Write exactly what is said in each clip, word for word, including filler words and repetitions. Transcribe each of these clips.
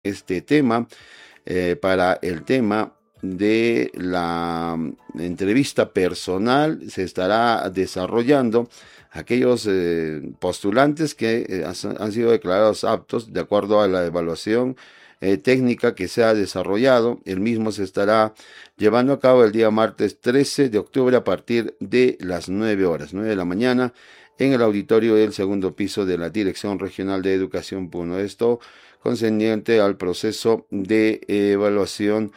este tema eh, para el tema de la entrevista personal. Se estará desarrollando aquellos eh, postulantes que eh, han sido declarados aptos de acuerdo a la evaluación eh, técnica que se ha desarrollado. El mismo se estará llevando a cabo el día martes trece de octubre a partir de las nueve horas, nueve de la mañana, en el auditorio del segundo piso de la Dirección Regional de Educación Puno. Esto concerniente al proceso de evaluación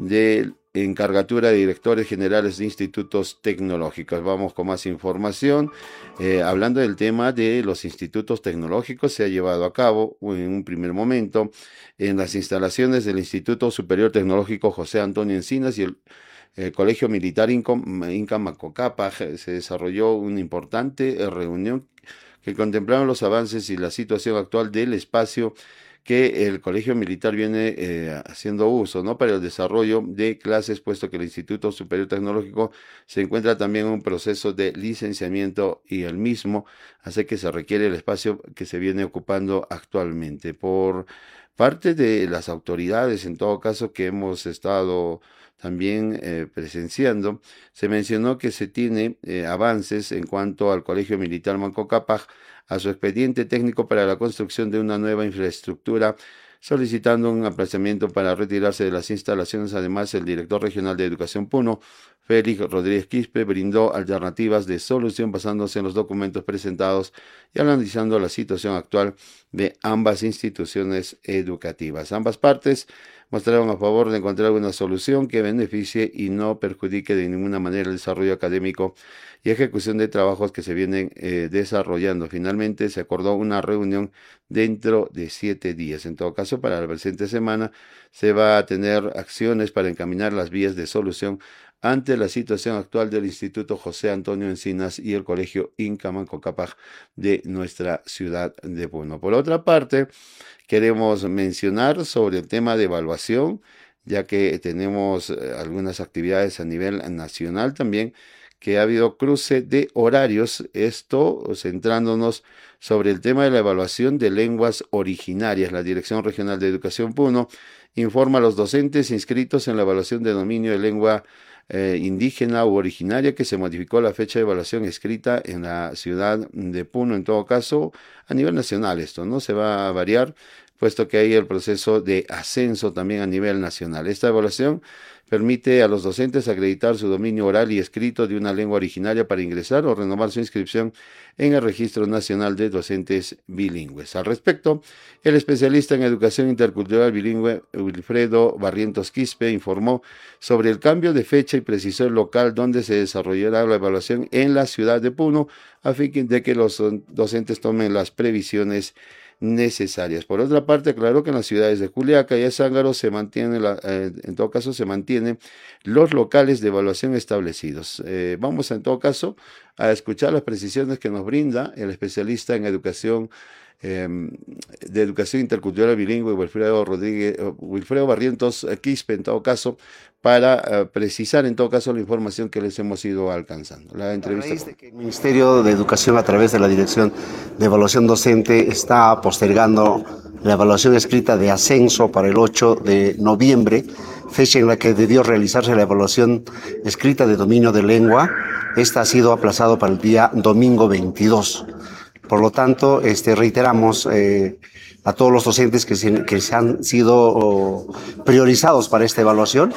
de encargatura de directores generales de institutos tecnológicos. Vamos con más información. Eh, hablando del tema de los institutos tecnológicos, se ha llevado a cabo en un primer momento en las instalaciones del Instituto Superior Tecnológico José Antonio Encinas y el el Colegio Militar Inca Macocapa. Se desarrolló una importante reunión que contemplaron los avances y la situación actual del espacio que el Colegio Militar viene eh, haciendo uso, ¿no?, para el desarrollo de clases, puesto que el Instituto Superior Tecnológico se encuentra también en un proceso de licenciamiento y el mismo hace que se requiere el espacio que se viene ocupando actualmente. Por parte de las autoridades, en todo caso, que hemos estado también eh, presenciando, se mencionó que se tiene eh, avances en cuanto al Colegio Militar Manco Cápac, a su expediente técnico para la construcción de una nueva infraestructura, solicitando un aplazamiento para retirarse de las instalaciones. Además, el director regional de Educación Puno, Félix Rodríguez Quispe, brindó alternativas de solución basándose en los documentos presentados y analizando la situación actual de ambas instituciones educativas. Ambas partes mostraron a favor de encontrar una solución que beneficie y no perjudique de ninguna manera el desarrollo académico y ejecución de trabajos que se vienen eh, desarrollando. Finalmente se acordó una reunión dentro de siete días. En todo caso, para la presente semana se va a tener acciones para encaminar las vías de solución ante la situación actual del Instituto José Antonio Encinas y el Colegio Inca Manco Cápac de nuestra ciudad de Puno. Por otra parte, queremos mencionar sobre el tema de evaluación, ya que tenemos eh, algunas actividades a nivel nacional también, que ha habido cruce de horarios, esto centrándonos sobre el tema de la evaluación de lenguas originarias. La Dirección Regional de Educación Puno informa a los docentes inscritos en la evaluación de dominio de lengua eh, indígena u originaria que se modificó la fecha de evaluación escrita en la ciudad de Puno. En todo caso, a nivel nacional esto no se va a variar, puesto que hay el proceso de ascenso también a nivel nacional. Esta evaluación permite a los docentes acreditar su dominio oral y escrito de una lengua originaria para ingresar o renovar su inscripción en el Registro Nacional de Docentes Bilingües. Al respecto, el especialista en educación intercultural bilingüe Wilfredo Barrientos Quispe informó sobre el cambio de fecha y precisó el local donde se desarrollará la evaluación en la ciudad de Puno, a fin de que los docentes tomen las previsiones necesarias. Por otra parte, aclaró que en las ciudades de Juliaca y Azángaro se mantiene, la, eh, en todo caso, se mantienen los locales de evaluación establecidos. Eh, vamos, en todo caso, a escuchar las precisiones que nos brinda el especialista en educación eh, de educación intercultural bilingüe, Wilfredo Rodríguez, Wilfredo Barrientos Quispe, en todo caso, para uh, precisar en todo caso la información que les hemos ido alcanzando. La entrevista. A raíz de que el Ministerio de Educación, a través de la Dirección de Evaluación Docente, está postergando la evaluación escrita de ascenso para el ocho de noviembre, fecha en la que debió realizarse la evaluación escrita de dominio de lengua. Esta ha sido aplazado para el día domingo veintidós. Por lo tanto, este, reiteramos eh, a todos los docentes que se, que se han sido oh, priorizados para esta evaluación.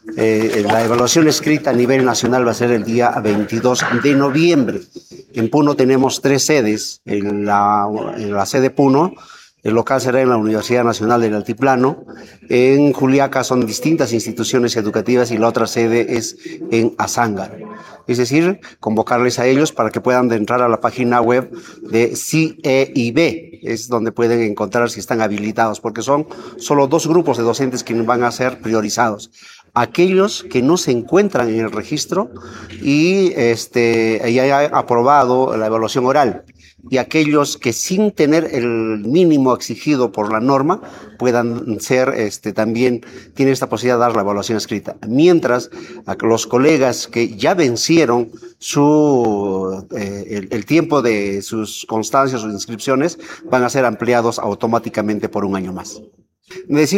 Eh, la evaluación escrita a nivel nacional va a ser el día veintidós de noviembre. En Puno tenemos tres sedes. En la, en la sede Puno, el local será en la Universidad Nacional del Altiplano. En Juliaca son distintas instituciones educativas y la otra sede es en Azángaro. Es decir, convocarles a ellos para que puedan entrar a la página web de C I E I B, es donde pueden encontrar si están habilitados, porque son solo dos grupos de docentes quienes van a ser priorizados. Aquellos que no se encuentran en el registro y este, ya hayan aprobado la evaluación oral, y aquellos que sin tener el mínimo exigido por la norma puedan ser, este, también tienen esta posibilidad de dar la evaluación escrita. Mientras a los colegas que ya vencieron su, eh, el, el tiempo de sus constancias, sus inscripciones, van a ser ampliados automáticamente por un año más. Decir